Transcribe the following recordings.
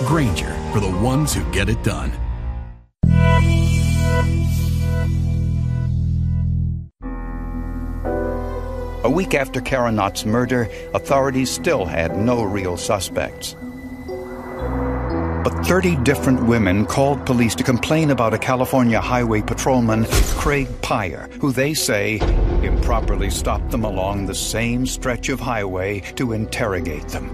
Grainger, for the ones who get it done. A week after Kara Knott's murder, authorities still had no real suspects. But 30 different women called police to complain about a California highway patrolman, Craig Pyer, who they say improperly stopped them along the same stretch of highway to interrogate them.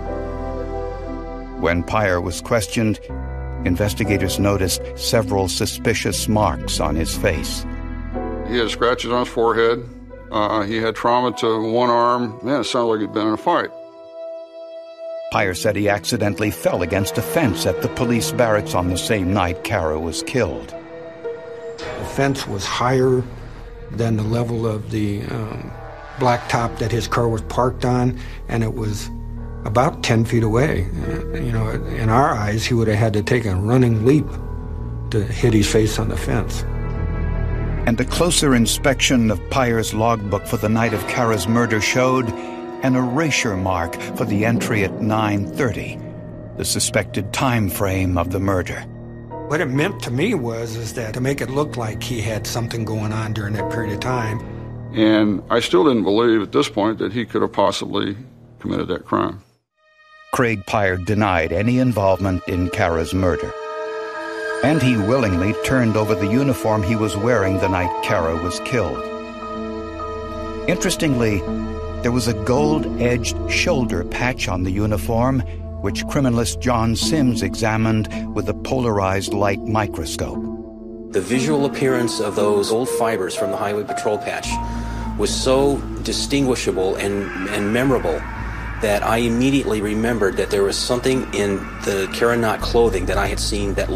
When Pyer was questioned, investigators noticed several suspicious marks on his face. He had scratches on his forehead. He had trauma to one arm. Man, it sounded like he'd been in a fight. Pyer said he accidentally fell against a fence at the police barracks on the same night Kara was killed. The fence was higher than the level of the blacktop that his car was parked on, and it was about 10 feet away. In our eyes, he would have had to take a running leap to hit his face on the fence. And a closer inspection of Pyer's logbook for the night of Kara's murder showed an erasure mark for the entry at 9:30, the suspected time frame of the murder. What it meant to me was that to make it look like he had something going on during that period of time. And I still didn't believe at this point that he could have possibly committed that crime. Craig Pyer denied any involvement in Kara's murder. And he willingly turned over the uniform he was wearing the night Kara was killed. Interestingly, there was a gold-edged shoulder patch on the uniform, which criminalist John Sims examined with a polarized light microscope. The visual appearance of those gold fibers from the highway patrol patch was so distinguishable and memorable that I immediately remembered that there was something in the Kara Knott clothing that I had seen that